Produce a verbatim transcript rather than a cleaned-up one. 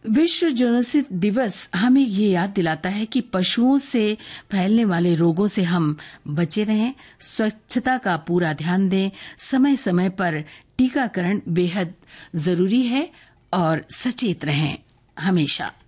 विश्व जोनोसिस दिवस हमें ये याद दिलाता है कि पशुओं से फैलने वाले रोगों से हम बचे रहें, स्वच्छता का पूरा ध्यान दें, समय समय पर टीकाकरण बेहद जरूरी है और सचेत रहें हमेशा।